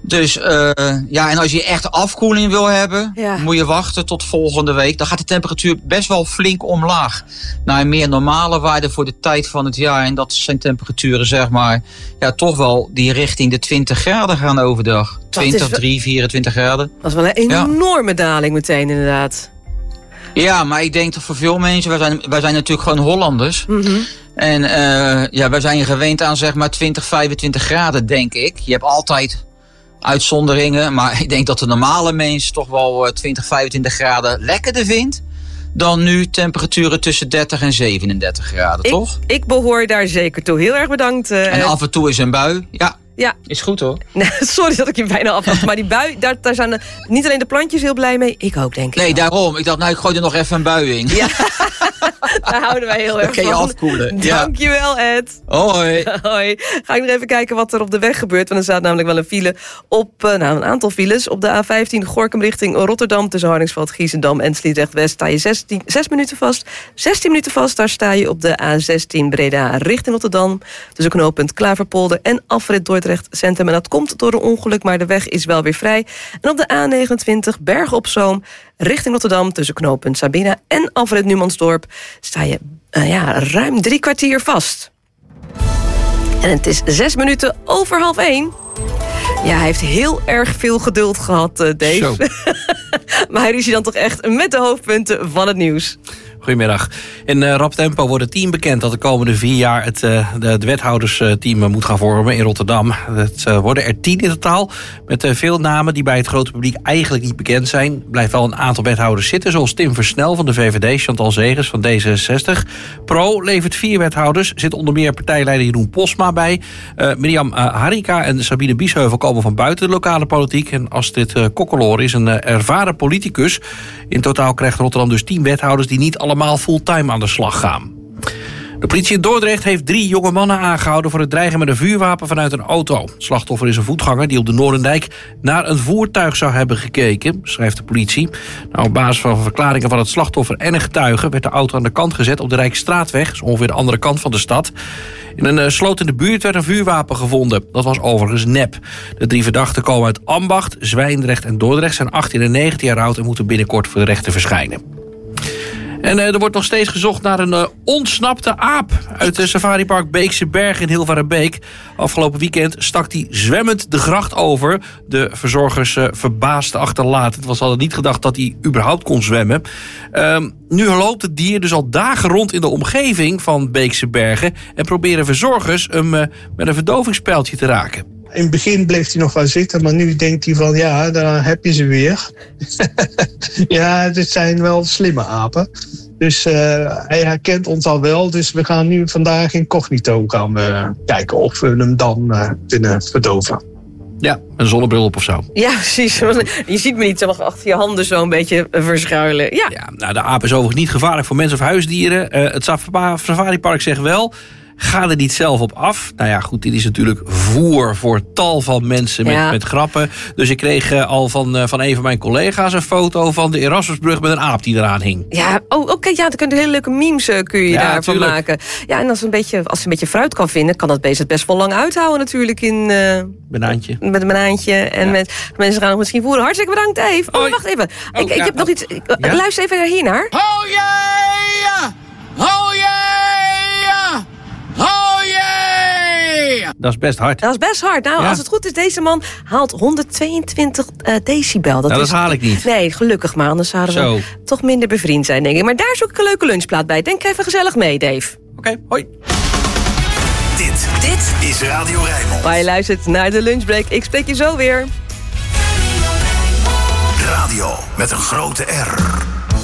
Dus en als je echt afkoeling wil hebben, moet je wachten tot volgende week. Dan gaat de temperatuur best wel flink omlaag. Naar een meer normale waarde voor de tijd van het jaar. En dat zijn temperaturen, zeg maar, toch wel die richting de 20 graden gaan overdag. 24 graden. Dat is wel een enorme daling meteen, inderdaad. Ja, maar ik denk dat voor veel mensen, wij zijn natuurlijk gewoon Hollanders. Mm-hmm. En wij zijn gewend aan zeg maar 20, 25 graden, denk ik. Je hebt altijd uitzonderingen, maar ik denk dat de normale mens toch wel 20, 25 graden lekkerder vindt dan nu temperaturen tussen 30 en 37 graden, toch? Ik behoor daar zeker toe. Heel erg bedankt. En af en toe is een bui. Ja, is goed hoor. Sorry dat ik je bijna afwacht, maar die bui, daar zijn niet alleen de plantjes heel blij mee, ik ook, denk ik. Nee, daarom. Ik dacht, ik gooi er nog even een bui in. Ja, daar houden wij heel erg van. Dan kan je afkoelen. Dankjewel, Ed. Hoi. Hoi. Ga ik nog even kijken wat er op de weg gebeurt. Want er staat namelijk wel een file op, een aantal files. Op de A15 Gorinchem richting Rotterdam tussen Hardingsveld, Giessendam en Sliedrecht-West sta je 6 minuten vast. 16 minuten vast, daar sta je op de A16 Breda richting Rotterdam. Tussen knooppunt Klaverpolder en afrit Dordrecht Centrum. En dat komt door een ongeluk, maar de weg is wel weer vrij. En op de A29 Bergen op Zoom richting Rotterdam tussen knooppunt Sabina en afrit Numansdorp sta je ruim 3 kwartier vast. En het is 6 minuten over 12:30. Ja, hij heeft heel erg veel geduld gehad, Dave. Zo. Maar hij is hier dan toch echt met de hoofdpunten van het nieuws. Goedemiddag. In rap tempo wordt het team bekend dat de komende 4 jaar het wethoudersteam moet gaan vormen in Rotterdam. Het worden er 10 in totaal, met veel namen die bij het grote publiek eigenlijk niet bekend zijn. Er blijft wel een aantal wethouders zitten, zoals Tim Versnel van de VVD, Chantal Zegers van D66. Pro levert 4 wethouders, zit onder meer partijleider Jeroen Posma bij. Mirjam Harika en Sabine Biesheuvel komen van buiten de lokale politiek. En Astrid Kokkeloor is een ervaren politicus. In totaal krijgt Rotterdam dus 10 wethouders die niet allemaal fulltime aan de slag gaan. De politie in Dordrecht heeft 3 jonge mannen aangehouden voor het dreigen met een vuurwapen vanuit een auto. Het slachtoffer is een voetganger die op de Noordendijk naar een voertuig zou hebben gekeken, schrijft de politie. Op basis van verklaringen van het slachtoffer en een getuige werd de auto aan de kant gezet op de Rijksstraatweg, dus ongeveer de andere kant van de stad. In een sloot in de buurt werd een vuurwapen gevonden. Dat was overigens nep. De 3 verdachten komen uit Ambacht, Zwijndrecht en Dordrecht, zijn 18 en 19 jaar oud en moeten binnenkort voor de rechter verschijnen. En er wordt nog steeds gezocht naar een ontsnapte aap uit het safaripark Beekse Berg in Hilvarenbeek. Afgelopen weekend stak hij zwemmend de gracht over. De verzorgers verbaasd achterlaten. Ze hadden niet gedacht dat hij überhaupt kon zwemmen. Nu loopt het dier dus al dagen rond in de omgeving van Beekse Bergen en proberen verzorgers hem met een verdovingspijltje te raken. In het begin bleef hij nog wel zitten, maar nu denkt hij van ja, daar heb je ze weer. Ja, dit zijn wel slimme apen. Dus hij herkent ons al wel. Dus we gaan nu vandaag incognito gaan kijken of we hem dan kunnen verdoven. Ja, een zonnebril op of zo. Ja, precies. Je ziet me niet zo achter je handen zo een beetje verschuilen. Ja, de aap is overigens niet gevaarlijk voor mensen of huisdieren. Het safaripark zegt wel, ga er niet zelf op af. Nou ja, goed, dit is natuurlijk voer voor tal van mensen met grappen. Dus ik kreeg al van een van mijn collega's een foto van de Erasmusbrug met een aap die eraan hing. Ja, oké, dan kun je hele leuke memes daarvan maken. Ja, en als je een beetje fruit kan vinden, kan dat beest het best wel lang uithouden natuurlijk in banaantje. Met een banaantje. En mensen gaan nog misschien voeren. Hartstikke bedankt, Dave. Oh, wacht even. Ik heb nog iets. Luister even hiernaar. Oh yeah! Oh yeah! Oh yeah! Dat is best hard. Dat is best hard. Nou, als het goed is, deze man haalt 122 decibel. Dat haal ik niet. Nee, gelukkig maar. Anders zouden we toch minder bevriend zijn, denk ik. Maar daar zoek ik een leuke lunchplaat bij. Denk even gezellig mee, Dave. Oké, hoi. Dit is Radio Rijnmond. Waar je luistert naar de lunchbreak. Ik spreek je zo weer. Radio met een grote R.